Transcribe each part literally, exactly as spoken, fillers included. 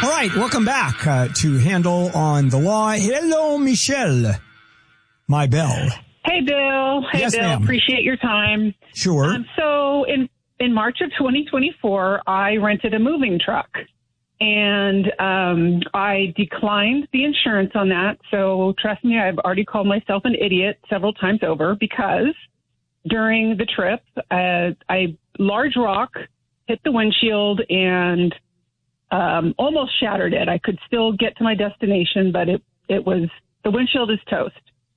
All right, welcome back uh, to Handel on the Law. Hello, Michelle. My bell. Hey, Bill. Hey, Yes, Bill. ma'am. Appreciate your time. Sure. Um, so in in March of twenty twenty-four, I rented a moving truck, and um, I declined the insurance on that. So trust me, I've already called myself an idiot several times over because during the trip, uh, a large rock hit the windshield and um, almost shattered it. I could still get to my destination, but it, it was the windshield is toast.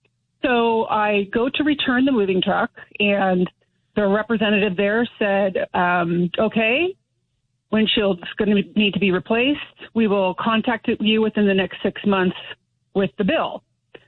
So I go to return the moving truck, and the representative there said, um, okay, windshield's going to need to be replaced. We will contact you within the next six months with the bill.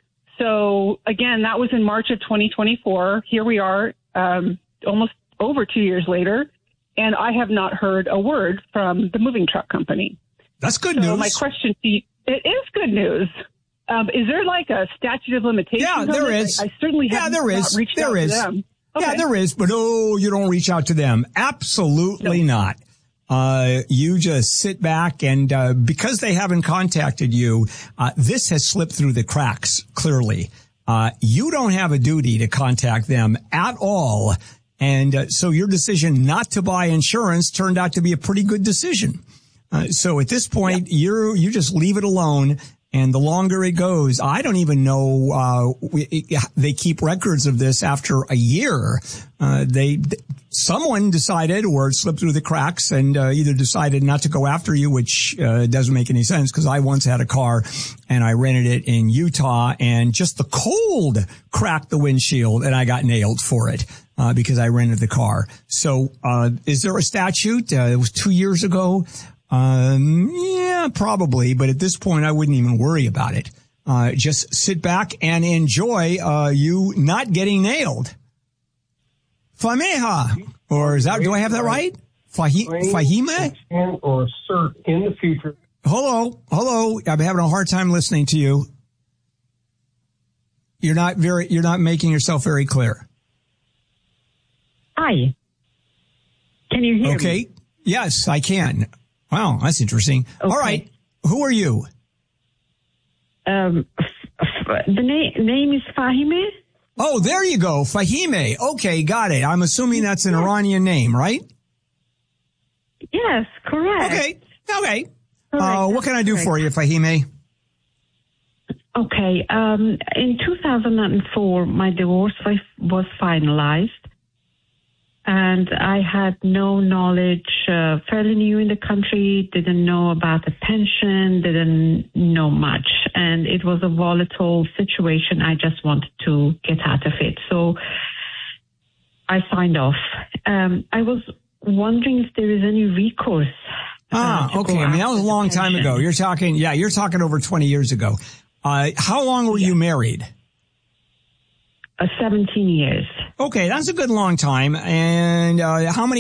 So, again, that was in March of twenty twenty-four. Here we are, um, almost over two years later, and I have not heard a word from the moving truck company. That's good so news. My question to you, it is good news. Um, is there like a statute of limitations? Yeah, there is. I, I certainly have yeah, there not is. reached there out is. to them. Okay. Yeah, there is. But no, you don't reach out to them. Absolutely no. not. Uh, you just sit back and, uh, because they haven't contacted you, uh, this has slipped through the cracks, clearly. Uh, you don't have a duty to contact them at all. And uh, so your decision not to buy insurance turned out to be a pretty good decision. Uh, so at this point, yeah. you're, you just leave it alone. And the longer it goes, I don't even know, uh, we, they keep records of this after a year. Uh, they, someone decided or it slipped through the cracks and, uh, either decided not to go after you, which, uh, doesn't make any sense because I once had a car and I rented it in Utah and just the cold cracked the windshield and I got nailed for it, uh, because I rented the car. So, uh, is there a statute? Uh, it was two years ago. Um, yeah, probably. But at this point, I wouldn't even worry about it. Uh, just sit back and enjoy, uh, you not getting nailed. Fameha. Or is that, do I have that right? Fahi, Fahime? Or assert in the future. Hello. Hello. I'm having a hard time listening to you. You're not very, you're not making yourself very clear. Hi. Can you hear okay. me? Okay. Yes, I can. Wow, that's interesting. Okay. All right. Who are you? Um, f- f- the na- name is Fahime. Oh, there you go. Fahime. Okay, got it. I'm assuming that's an Iranian name, right? Yes, correct. Okay. Okay. Correct. Uh, what can I do correct. for you, Fahime? Okay. Um, in two thousand four, my divorce was finalized. And I had no knowledge, uh, fairly new in the country, didn't know about the pension, didn't know much. And it was a volatile situation. I just wanted to get out of it. So I signed off. Um, I was wondering if there is any recourse. Uh, ah, okay. I mean, that was a long time ago. You're talking, yeah, you're talking over twenty years ago. Uh, how long were yeah. you married? Uh, seventeen years. Okay, that's a good long time. And uh, how many